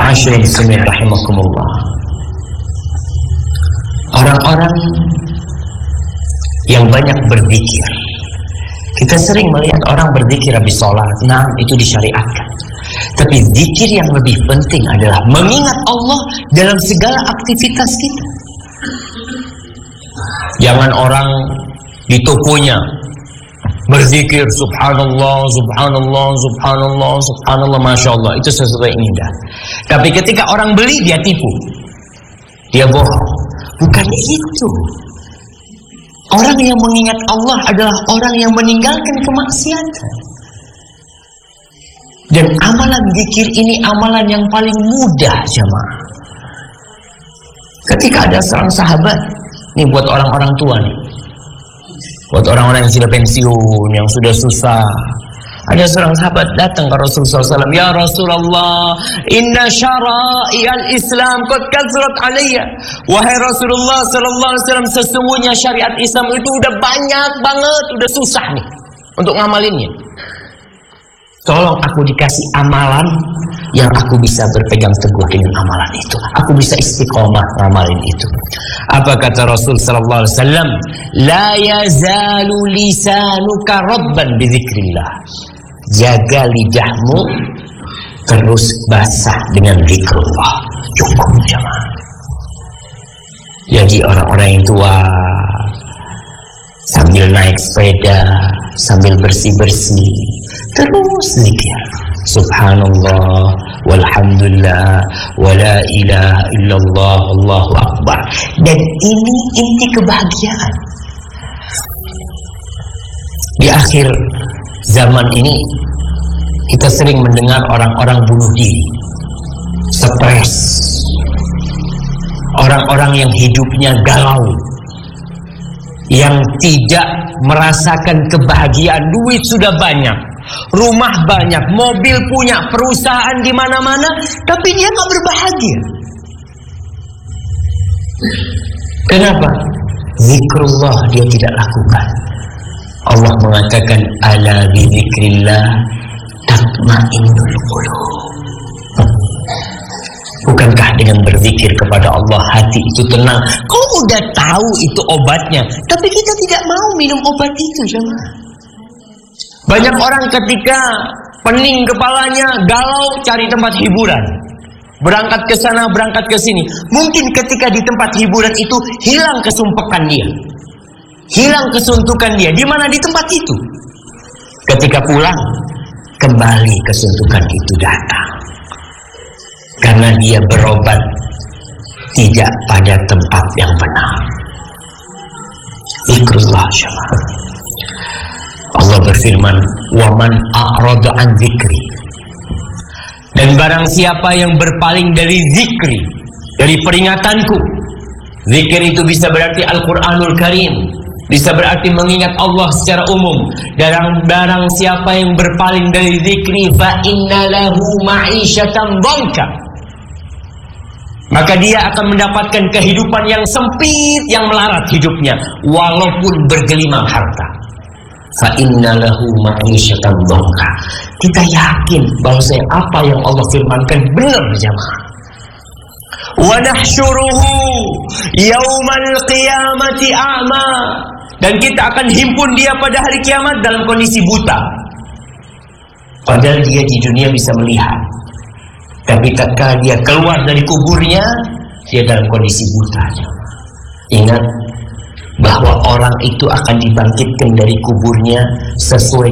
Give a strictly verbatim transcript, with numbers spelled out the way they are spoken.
Ma'asyiral muslimin rahimakumullah. Orang-orang yang banyak berzikir, kita sering melihat orang berzikir habis sholat, nah itu disyariatkan. Tapi zikir yang lebih penting adalah mengingat Allah dalam segala aktivitas kita. Jangan orang di tokonya berzikir subhanallah, subhanallah, subhanallah, subhanallah, masya Allah, itu sesuatu yang indah. Tapi ketika orang beli, dia tipu, dia bohong. Bukan itu. Orang yang mengingat Allah adalah orang yang meninggalkan kemaksiatan. Dan amalan zikir ini amalan yang paling mudah, jamaah. Ketika ada seorang sahabat, ini buat orang-orang tua nih, buat orang-orang yang sudah pensiun, yang sudah susah. Ada seorang sahabat datang ke Rasulullah shallallahu alaihi wasallam, ya Rasulullah, inna syara'i al-Islam qad kathrat alayya. Wahai Rasulullah sallallahu alaihi wasallam, sesungguhnya syariat Islam itu udah banyak banget, udah susah nih untuk ngamalinnya. Tolong aku dikasih amalan yang aku bisa berpegang teguh dengan amalan itu. Aku bisa istiqomah ngamalin itu. Apa kata Rasul sallallahu alaihi wasallam? La yazalu lisanuka rabban bizikrillah. Jaga lidahmu terus basah dengan zikrullah. Cukup, jemaah. Jadi orang-orang yang tua sambil naik sepeda, sambil bersih-bersih, terus zikir subhanallah walhamdulillah wala ilaha illallah allahu akbar. Dan ini inti kebahagiaan. Di akhir zaman ini kita sering mendengar orang-orang bunuh diri, stres, orang-orang yang hidupnya galau, yang tidak merasakan kebahagiaan. Duit sudah banyak, rumah banyak, mobil punya, perusahaan di mana-mana, tapi dia nggak berbahagia. Kenapa? Zikrullah dia tidak lakukan. Allah mengatakan ala bizikrillah tatmainnul qulub. Bukankah dengan berzikir kepada Allah hati itu tenang? Kau udah tahu itu obatnya, tapi kita tidak mau minum obat itu, jemaah. Banyak orang ketika pening kepalanya, galau, cari tempat hiburan, berangkat ke sana, berangkat ke sini. Mungkin ketika di tempat hiburan itu hilang kesumpekan dia, hilang kesuntukan dia. Di mana? Di tempat itu. Ketika pulang, kembali kesuntukan itu datang. Karena dia berobat tidak pada tempat yang benar. Zikrullah, jemaah. Allah berfirman, "Waman a'rada an dzikri." Dan barang siapa yang berpaling dari zikri, dari peringatanku. Zikir itu bisa berarti Al-Qur'anul Karim, bisa berarti mengingat Allah secara umum. Dan barang siapa yang berpaling dari zikri, fa inna lahu ma'isyatan dhanka, maka dia akan mendapatkan kehidupan yang sempit, yang melarat hidupnya, walaupun bergelimang harta. Fa inna lahu ma'isyatan dhanka. Kita yakin bahwa apa yang Allah firmankan benar, jemaah. Wa nahsyuruhu yaumal qiyamati a'ma. Dan kita akan himpun dia pada hari kiamat dalam kondisi buta. Padahal dia di dunia bisa melihat. Tapi tatkala dia keluar dari kuburnya, dia dalam kondisi buta. Ingat bahwa orang itu akan dibangkitkan dari kuburnya sesuai